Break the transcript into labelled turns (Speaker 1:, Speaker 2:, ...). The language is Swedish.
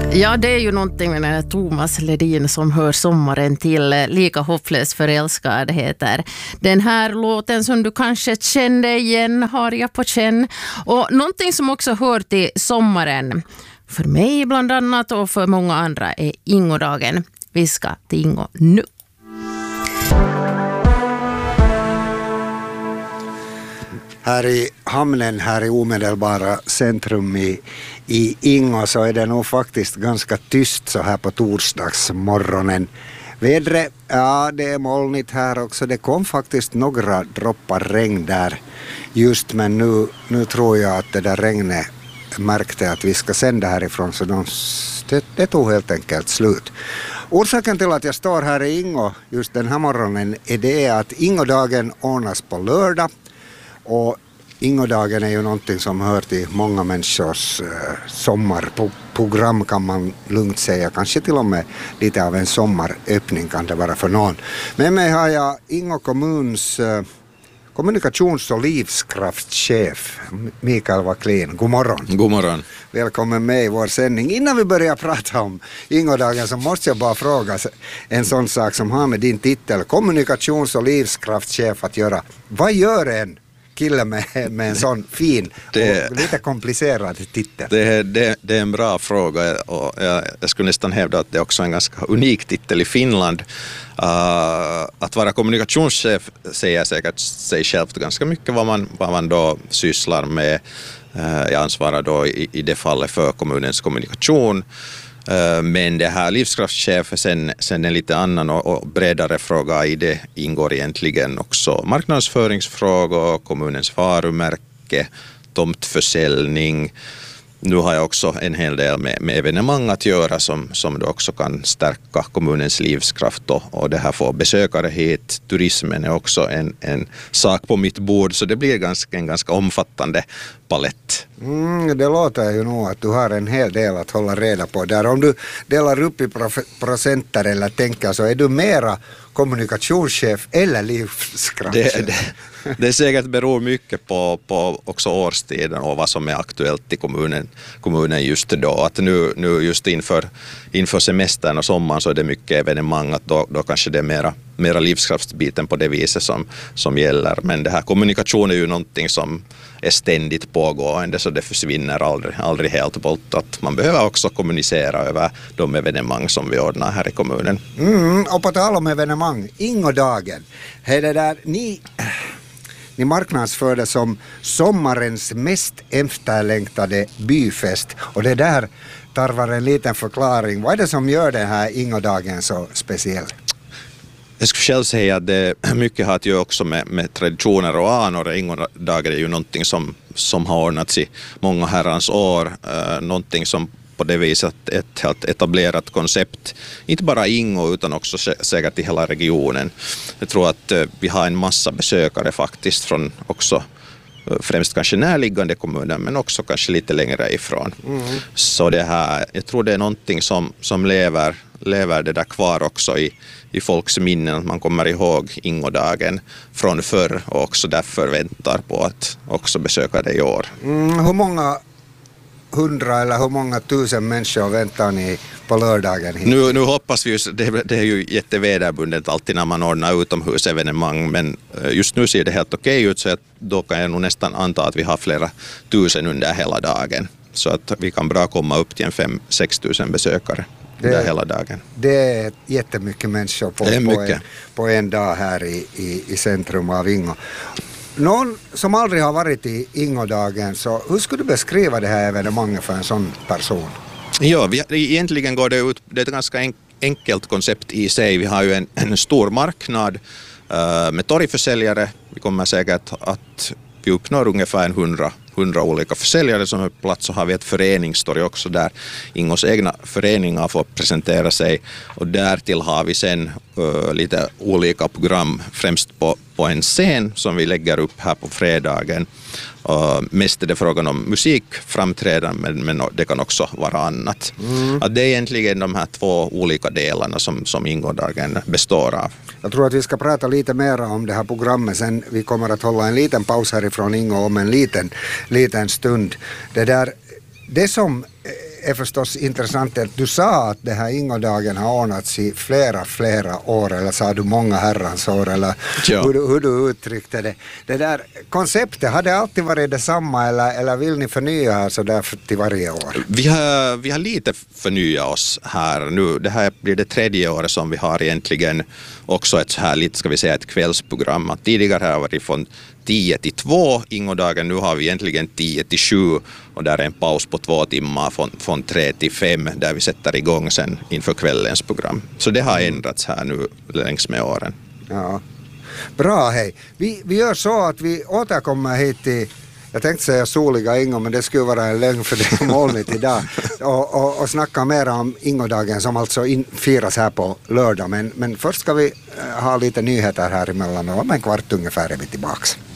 Speaker 1: Ja, det är ju någonting med den här Thomas Ledin som hör sommaren till. Lika hopplös förälskad heter den här låten som du kanske kände igen, har jag på känn. Och någonting som också hör till sommaren, för mig bland annat och för många andra, är Ingodagen. Vi ska till Ingo nu.
Speaker 2: Här i hamnen, här i omedelbara centrum i Ingo, så är det nog faktiskt ganska tyst så här på torsdagsmorgonen. Vädret, ja, det är molnigt här också. Det kom faktiskt några droppar regn där just, men nu tror jag att det där regnet märkte att vi ska sända härifrån, så det tog helt enkelt slut. Orsaken till att jag står här i Ingo just den här morgonen är det att Ingodagen ordnas på lördag. Och Ingodagen är ju någonting som hör till många människors sommarprogram, kan man lugnt säga. Kanske till och med lite av en sommaröppning kan det vara för någon. Med mig har jag Ingo kommuns kommunikations- och livskraftschef Mikael Wacklin. God morgon.
Speaker 3: God morgon.
Speaker 2: Välkommen med i vår sändning. Innan vi börjar prata om Ingodagen så måste jag bara fråga en sån sak som har med din titel kommunikations- och livskraftschef att göra. Vad gör en kille med en sån fin och lite komplicerad titel?
Speaker 3: Det är en bra fråga, och jag skulle nästan hävda att det är också en ganska unik titel i Finland. Att vara kommunikationschef säger säkert sig självt ganska mycket vad man då sysslar med. Jag ansvarar då i det fallet för kommunens kommunikation. Men det här livskraftschef är sen en lite annan och bredare fråga. I det ingår egentligen också marknadsföringsfrågor, kommunens varumärke, tomtförsäljning. Nu har jag också en hel del med evenemang att göra som då också kan stärka kommunens livskraft, och det här får besökare hit. Turismen är också en sak på mitt bord, så det blir en ganska omfattande palett.
Speaker 2: Det låter ju nog att du har en hel del att hålla reda på där. Om du delar upp i procenter eller tänker, så är du mera kommunikationschef eller livskraftschef?
Speaker 3: Det är säkert beror mycket på också årstiden och vad som är aktuellt i kommunen just då. Att nu just inför semestern och sommaren så är det mycket evenemang, att då kanske det är mera livskraftsbiten på det viset som gäller. Men det här kommunikation är ju någonting som är ständigt pågående, så det försvinner aldrig helt bort. Att man behöver också kommunicera över de evenemang som vi ordnar här i kommunen.
Speaker 2: Och på tal om evenemang, Ingodagen. Är det där ni marknadsför det som sommarens mest efterlängtade byfest, och det där tarvar en liten förklaring. Vad är det som gör den här Ingodagen så speciell?
Speaker 3: Jag skulle själv säga att det mycket har att göra också med traditioner och anor. Ingodagen är ju någonting som har ordnats i många herrans år. Någonting som på det viset ett helt etablerat koncept, inte bara Ingo utan också säkert i hela regionen. Jag tror att vi har en massa besökare faktiskt från också främst kanske närliggande kommuner, men också kanske lite längre ifrån. Så det här, jag tror det är någonting som lever det där kvar också i folks minnen, att man kommer ihåg Ingodagen från förr och också därför väntar på att också besöka det i år.
Speaker 2: Hur många 100 eller hur många tusen människor väntar ni på lördagen hit?
Speaker 3: Nu hoppas vi, det är ju jätteväderbundet alltid när man ordnar utomhusevenemang, men just nu ser det helt okej ut, så att då kan jag nog nästan anta att vi har flera tusen under hela dagen, så att vi kan bra komma upp till 5-6 tusen besökare under hela dagen.
Speaker 2: Det är jättemycket människor på en dag här i centrum av Ingo. Någon som aldrig har varit i Ingodagen, så hur skulle du beskriva det här evenemanget för en sån person?
Speaker 3: Ja, egentligen går det ut, det är ett ganska enkelt koncept i sig. Vi har ju en stor marknad med torgförsäljare. Vi kommer säkert att vi uppnår ungefär 100 olika försäljare som är på plats, så har vi ett föreningstorg också där Ingos egna föreningar får presentera sig, och därtill har vi sen lite olika program, främst på en scen som vi lägger upp här på fredagen. Mest är det frågan om musikframträdanden, men det kan också vara annat. Att det är egentligen de här 2 olika delarna som Ingodagen består av.
Speaker 2: Jag tror att vi ska prata lite mer om det här programmet sen. Vi kommer att hålla en liten paus härifrån Ingo om en liten stund. Det som är förstås intressant att du sa att det här Ingodagen har ordnats i flera år, eller sa du många herrans år, eller hur du uttryckte det. Det där konceptet, har det alltid varit detsamma eller vill ni förnya här så där till varje år?
Speaker 3: Vi har lite förnyat oss här nu. Det här blir det 3:e året som vi har egentligen också ett så här lite, ska vi säga, ett kvällsprogram. Tidigare har det varit från 10 till 2 Ingodagen, nu har vi egentligen 10 till 7 och där är en paus på 2 timmar från 3 till 5 där vi sätter igång sen inför kvällens program. Så det har ändrats här nu längs med åren.
Speaker 2: Ja. Bra, hej. Vi gör så att vi återkommer hit till, jag tänkte säga soliga Ingo, men det skulle vara en lögn för det är molnigt idag. Och snacka mer om Ingodagen som alltså firas här på lördag. Men först ska vi ha lite nyheter här emellan och om en kvart ungefär är vi tillbaka.